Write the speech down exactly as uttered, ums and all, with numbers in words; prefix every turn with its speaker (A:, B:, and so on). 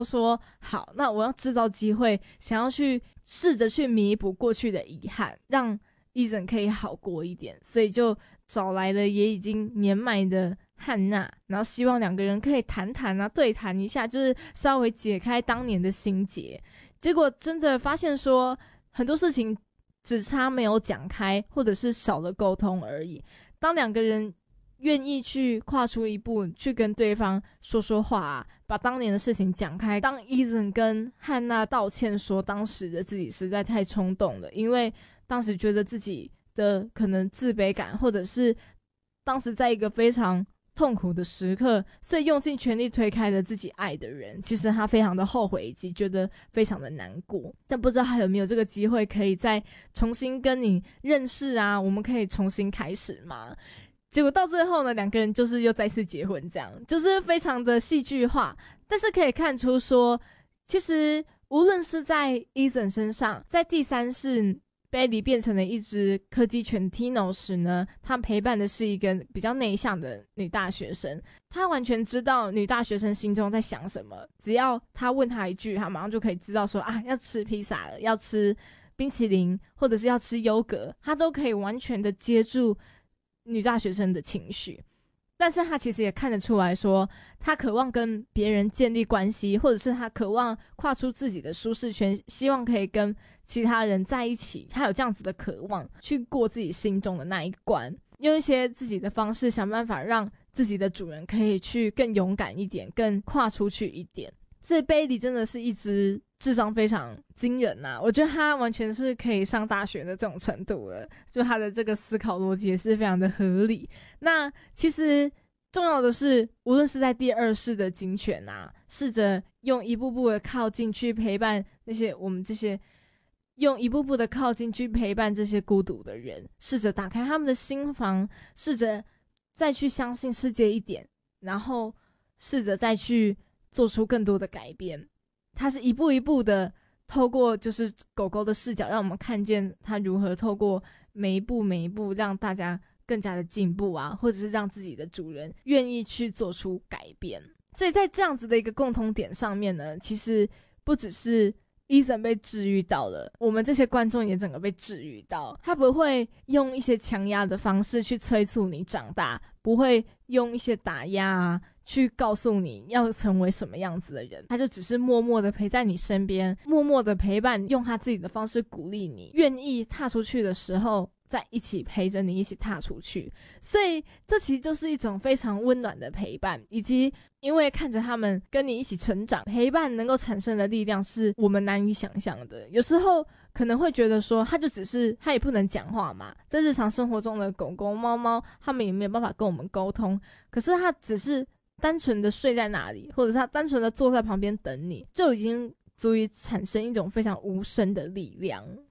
A: 说好，那我要制造机会，想要去试着去弥补过去的遗憾，让 Ethan 可以好过一点，所以就找来了也已经年迈的汉娜，然后希望两个人可以谈谈啊，对谈一下，就是稍微解开当年的心结。结果真的发现说很多事情只差没有讲开，或者是少了沟通而已。当两个人愿意去跨出一步，去跟对方说说话啊，把当年的事情讲开。当 Ethan 跟汉娜道歉说当时的自己实在太冲动了，因为当时觉得自己的可能自卑感，或者是当时在一个非常痛苦的时刻，所以用尽全力推开了自己爱的人。其实他非常的后悔，以及觉得非常的难过，但不知道还有没有这个机会可以再重新跟你认识啊，我们可以重新开始吗？结果到最后呢，两个人就是又再次结婚，这样就是非常的戏剧化。但是可以看出说，其实无论是在 Ethan 身上，在第三世Bailey 变成了一只柯基犬 Tino 时呢，他陪伴的是一个比较内向的女大学生。他完全知道女大学生心中在想什么，只要他问他一句，他马上就可以知道说啊，要吃披萨了，要吃冰淇淋，或者是要吃优格，他都可以完全的接住女大学生的情绪。但是他其实也看得出来说，他渴望跟别人建立关系，或者是他渴望跨出自己的舒适圈，希望可以跟其他人在一起，他有这样子的渴望去过自己心中的那一关，用一些自己的方式想办法让自己的主人可以去更勇敢一点，更跨出去一点。所以 Bailey 真的是一只智商非常惊人啊，我觉得他完全是可以上大学的这种程度了，就他的这个思考逻辑也是非常的合理。那其实重要的是，无论是在第二世的警犬啊，试着用一步步的靠近去陪伴那些我们这些用一步步的靠近去陪伴这些孤独的人，试着打开他们的心房，试着再去相信世界一点，然后试着再去做出更多的改变。他是一步一步的透过就是狗狗的视角，让我们看见他如何透过每一步每一步让大家更加的进步啊，或者是让自己的主人愿意去做出改变。所以在这样子的一个共同点上面呢，其实不只是Ethan 被治愈到了，我们这些观众也整个被治愈到。他不会用一些强压的方式去催促你长大，不会用一些打压啊去告诉你要成为什么样子的人，他就只是默默的陪在你身边，默默的陪伴，用他自己的方式鼓励你，愿意踏出去的时候再一起陪着你一起踏出去。所以这其实就是一种非常温暖的陪伴，以及因为看着他们跟你一起成长，陪伴能够产生的力量是我们难以想象的。有时候可能会觉得说，他就只是他也不能讲话嘛，在日常生活中的狗狗猫猫他们也没有办法跟我们沟通，可是他只是单纯的睡在那里，或者是他单纯的坐在旁边等你，就已经足以产生一种非常无声的力量。